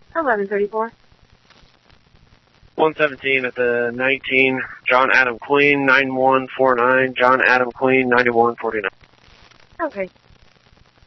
1134. 117 at the 19, John Adam Queen, 9149, John Adam Queen, 9149. Okay.